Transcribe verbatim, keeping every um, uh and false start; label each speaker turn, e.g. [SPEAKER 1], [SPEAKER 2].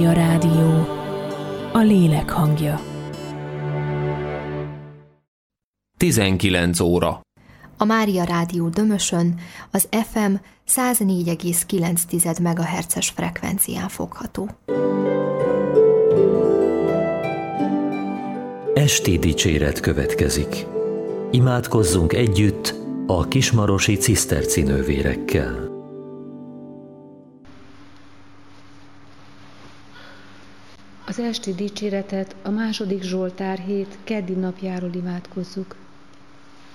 [SPEAKER 1] A rádió, a lélek hangja.
[SPEAKER 2] tizenkilenc óra.
[SPEAKER 3] A Mária Rádió Dömösön az ef em száz négy egész kilenc megahertzes frekvencián fogható.
[SPEAKER 4] Esti dicséret következik. Imádkozzunk együtt a kismarosi cisztercinővérekkel.
[SPEAKER 5] Az esti dicséretet a második Zsoltár hét keddi napjáról imádkozzuk.